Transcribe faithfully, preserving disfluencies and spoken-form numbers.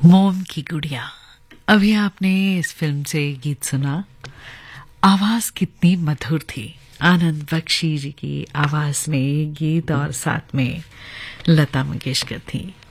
मोम की गुड़िया। अभी आपने इस फिल्म से गीत सुना। आवाज कितनी मधुर थी। आनंद बख्शी जी की आवाज में गीत और साथ में लता मंगेशकर थी।